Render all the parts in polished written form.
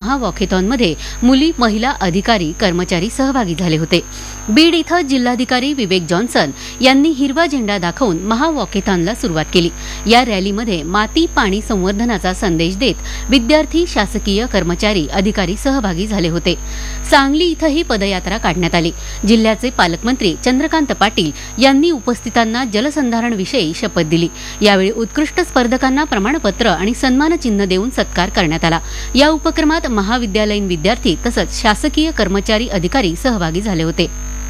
महावॉकेथॉनमध्ये मुली, महिला अधिकारी, कर्मचारी सहभागी झाले होते. बीड इथं जिल्हाधिकारी विवेक जॉन्सन यांनी हिरवा झेंडा दाखवून महावॉकेथॉनला सुरुवात केली. या रॅलीमध्ये माती पाणी संवर्धनाचा संदेश देत विद्यार्थी, शासकीय कर्मचारी, अधिकारी सहभागी झाले होते. सांगली इथंही पदयात्रा काढण्यात आली. जिल्ह्याचे पालकमंत्री चंद्रकांत पाटील यांनी उपस्थितांना जलसंधारणविषयी शपथ दिली. यावेळी उत्कृष्ट स्पर्धकांना प्रमाणपत्र आणि सन्मानचिन्ह देऊन सत्कार करण्यात आला. या उपक्रमात महाविद्यालयीन विद्यार्थी तसंच शासकीय कर्मचारी, अधिकारी सहभागी झाले होते.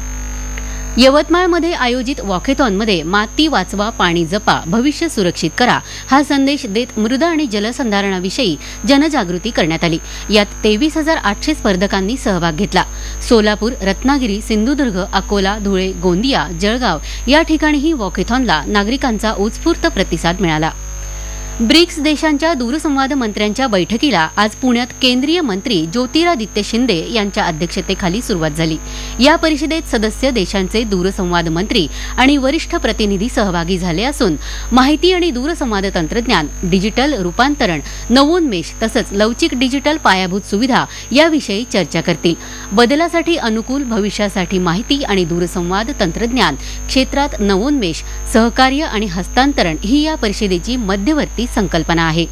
यवतमाळमध्ये आयोजित वॉकेथॉनमध्ये माती वाचवा, पाणी जपा, भविष्य सुरक्षित करा हा संदेश देत मृदा आणि जलसंधारणाविषयी जनजागृती करण्यात आली. यात 23,800 स्पर्धकांनी सहभाग घेतला. सोलापूर, रत्नागिरी, सिंधुदुर्ग, अकोला, धुळे, गोंदिया, जळगाव या ठिकाणीही वॉकेथॉनला नागरिकांचा उत्स्फूर्त प्रतिसाद मिळाला. ब्रिक्स देशांच्या दूरसंवाद मंत्र्यांच्या बैठकीला आज पुण्यात केंद्रीय मंत्री ज्योतिरादित्य शिंदे यांच्या अध्यक्षतेखाली सुरुवात झाली. या परिषदेत सदस्य देशांचे दूरसंवाद मंत्री आणि वरिष्ठ प्रतिनिधी सहभागी झाले असून माहिती आणि दूरसंवाद तंत्रज्ञान, डिजिटल रूपांतरण, नवोन्मेष तसंच लवचिक डिजिटल पायाभूत सुविधा याविषयी चर्चा करतील. बदलासाठी अनुकूल, भविष्यासाठी माहिती आणि दूरसंवाद तंत्रज्ञान क्षेत्रात नवोन्मेष, सहकार्य आणि हस्तांतरण ही या परिषदेची मध्यवर्ती संकल्पना आहे.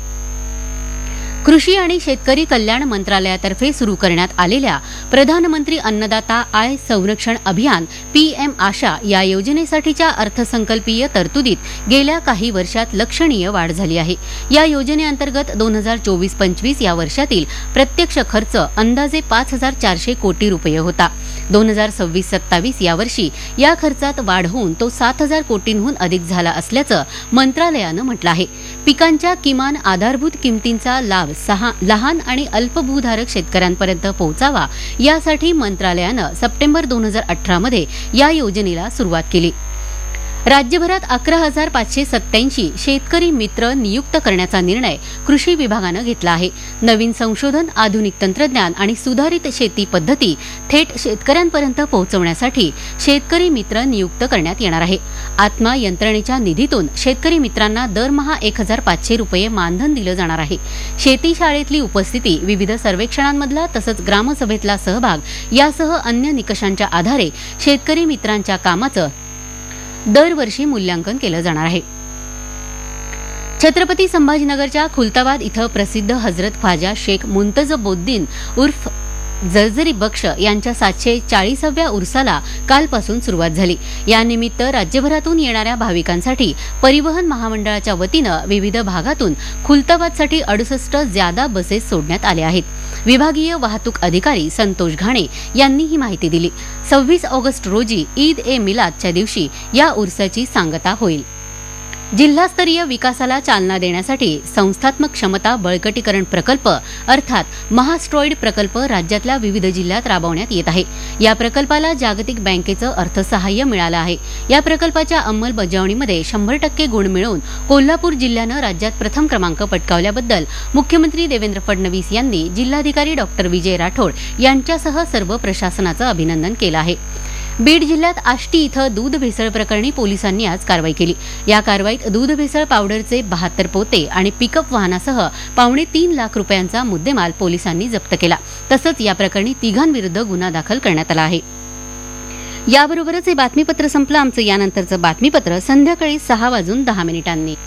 कृषी आणि शेतकरी कल्याण मंत्रालयातर्फे सुरू करण्यात आलेल्या प्रधानमंत्री अन्नदाता आय संरक्षण अभियान पीएम आशा या योजनेसाठीच्या अर्थसंकल्पीय तरतुदीत गेल्या काही वर्षात लक्षणीय वाढ झाली आहे. या योजनेअंतर्गत 2024-25 या वर्षातील प्रत्यक्ष खर्च अंदाजे 5,400 कोटी रुपये होता. 2026-27 या वर्षी या खर्चात वाढ होऊन तो 7,000 कोटींहून अधिक झाला असल्याचं मंत्रालयानं म्हटलं आहे. पिकांच्या किमान आधारभूत किमतींचा लाभ लहान आणि अल्पभूधारक शेतकऱ्यांपर्यंत पोहोचावा यासाठी मंत्रालयानं सप्टेंबर 2018 या योजनेला सुरुवात केली. राज्यभरात 11,587 शेतकरी मित्र नियुक्त करण्याचा निर्णय कृषी विभागानं घेतला आहे. नवीन संशोधन, आधुनिक तंत्रज्ञान आणि सुधारित शेती पद्धती थेट शेतकऱ्यांपर्यंत पोहोचवण्यासाठी शेतकरी मित्र नियुक्त करण्यात येणार आहे. आत्मा यंत्रणेच्या निधीतून शेतकरी मित्रांना दरमहा 1,500 रुपये मानधन दिलं जाणार आहे. शेती शाळेतली उपस्थिती, विविध सर्वेक्षणांमधला तसंच ग्रामसभेतला सहभाग यासह अन्य निकषांच्या आधारे शेतकरी मित्रांच्या कामाचं दरवर्षी मूल्यांकन केलं जाणार आहे. छत्रपती संभाजीनगरच्या खुलताबाद इथं प्रसिद्ध हजरत ख्वाजा शेख मुंतजबोद्दीन उर्फ जरजरी बक्ष यांच्या 740व्या उर्साला कालपासून सुरुवात झाली. यानिमित्त राज्यभरातून येणाऱ्या भाविकांसाठी परिवहन महामंडळाच्या वतीनं विविध भागातून खुलताबादसाठी 68 ज्यादा बसेस सोडण्यात आल्या आहेत. विभागीय वाहतूक अधिकारी संतोष घाणे यांनी ही माहिती दिली. 26 ऑगस्ट रोजी ईद ए मिलादच्या दिवशी या उर्साची सांगता होईल. जिल्हास्तरीय विकासाला चालना देण्यासाठी संस्थात्मक क्षमता बळकटीकरण प्रकल्प अर्थात महास्ट्रॉइड प्रकल्प राज्यातल्या विविध जिल्ह्यात राबवण्यात येत आहे. या प्रकल्पाला जागतिक बँकेचं अर्थसहाय्य मिळालं आहे. या प्रकल्पाच्या अंमलबजावणीमध्ये 100% गुण मिळवून कोल्हापूर जिल्ह्यानं राज्यात प्रथम क्रमांक पटकावल्याबद्दल मुख्यमंत्री देवेंद्र फडणवीस यांनी जिल्हाधिकारी डॉ. विजय राठोड यांच्यासह सर्व प्रशासनाचं अभिनंदन केलं आहे. बीड जिल्ह्यात आष्टी इथं दूध भेसळ प्रकरणी पोलिसांनी आज कारवाई केली. या कारवाईत दूध भेसळ पावडरचे 72 पोते आणि पिकअप वाहनासह 2.25 लाख रुपयांचा मुद्देमाल पोलिसांनी जप्त केला. तसंच या प्रकरणी तिघांविरुद्ध गुन्हा दाखल करण्यात आला आहे. याबरोबरच हे बातमीपत्र संपलं. आमचं यानंतरचं बातमीपत्र संध्याकाळी 6:10 वाजून 10 मिनिटांनी.